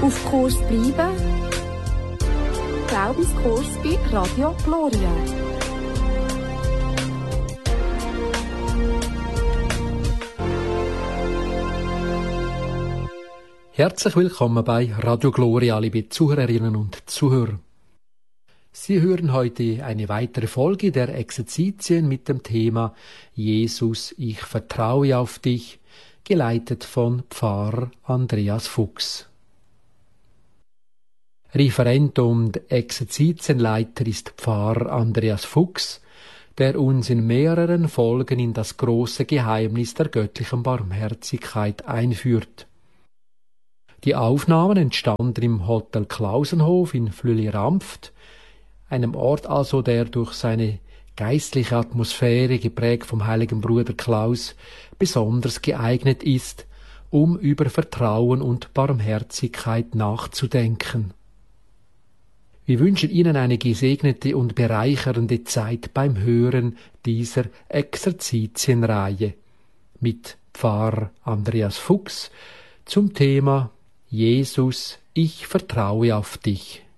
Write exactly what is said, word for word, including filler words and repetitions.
Auf Kurs bleiben. Glaubenskurs bei Radio Gloria. Herzlich willkommen bei Radio Gloria, liebe Zuhörerinnen und Zuhörer. Sie hören heute eine weitere Folge der Exerzitien mit dem Thema Jesus, ich vertraue auf dich, geleitet von Pfarrer Andreas Fuchs. Referent und Exerzitienleiter ist Pfarrer Andreas Fuchs, der uns in mehreren Folgen in das große Geheimnis der göttlichen Barmherzigkeit einführt. Die Aufnahmen entstanden im Hotel Klausenhof in Flüeli-Rampft, einem Ort also, der durch seine geistliche Atmosphäre, geprägt vom heiligen Bruder Klaus, besonders geeignet ist, um über Vertrauen und Barmherzigkeit nachzudenken. Wir wünschen Ihnen eine gesegnete und bereichernde Zeit beim Hören dieser Exerzitienreihe mit Pfarrer Andreas Fuchs zum Thema Jesus, ich vertraue auf dich.